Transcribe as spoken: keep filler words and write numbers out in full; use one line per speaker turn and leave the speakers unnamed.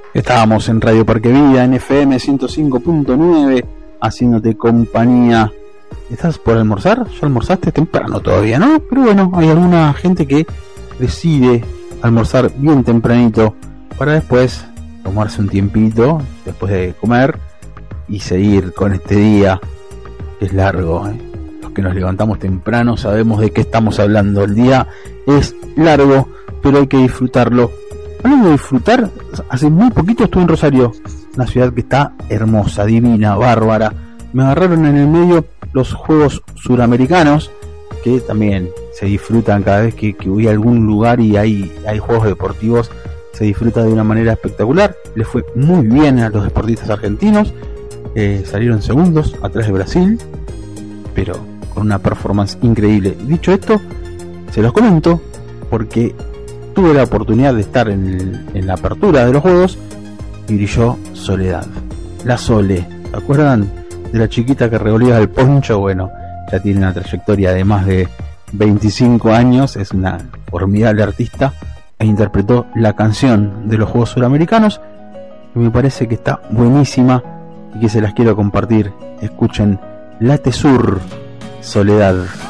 Estábamos en Radio Parque Vida, en F M ciento cinco punto nueve, haciéndote compañía. ¿Estás por almorzar? ¿Ya almorzaste? Temprano todavía, ¿no? Pero bueno, hay alguna gente que decide almorzar bien tempranito para después tomarse un tiempito, después de comer, y seguir con este día que es largo, ¿eh? Los que nos levantamos temprano sabemos de qué estamos hablando. El día es largo, pero hay que disfrutarlo. Hablando de disfrutar, hace muy poquito estuve en Rosario, una ciudad que está hermosa, divina, bárbara. Me agarraron en el medio los Juegos Suramericanos, que también se disfrutan cada vez que, que voy a algún lugar y hay, hay juegos deportivos, se disfruta de una manera espectacular. Les fue muy bien a los deportistas argentinos, eh, salieron segundos atrás de Brasil, pero con una performance increíble. Dicho esto, se los comento porque tuve la oportunidad de estar en, en la apertura de los juegos y brilló Soledad, la Sole. ¿Se acuerdan de la chiquita que revolvía el poncho? Bueno, ya tiene una trayectoria de más de veinticinco años, es una formidable artista e interpretó la canción de los Juegos Suramericanos, que me parece que está buenísima y que se las quiero compartir. Escuchen Late Sur, Soledad.